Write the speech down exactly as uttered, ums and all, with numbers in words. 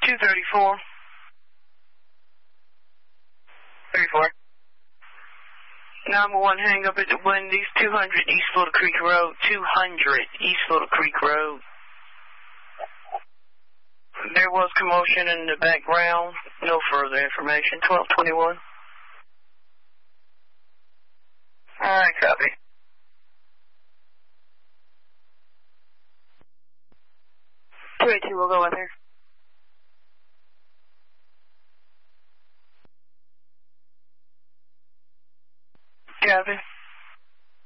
two thirty-four. thirty-four. Number one, hang up at the Wendy's, two hundred East Little Creek Road, two hundred East Little Creek Road. There was commotion in the background. No further information. twelve twenty-one. All right, copy. two eighty-two, we'll go with her. Copy.